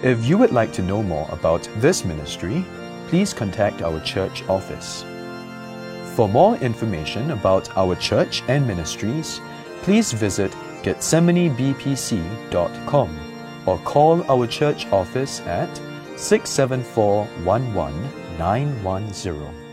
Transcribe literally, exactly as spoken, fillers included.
If you would like to know more about this ministry, please contact our church office. For more information about our church and ministries, please visit gethsemane b p c dot com or call our church office at six seven four, one one nine one zero.